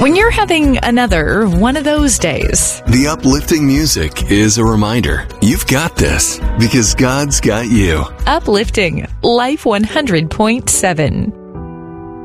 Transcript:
When you're having another one of those days. The uplifting music is a reminder you've got this because God's got you. Uplifting Life 100.7.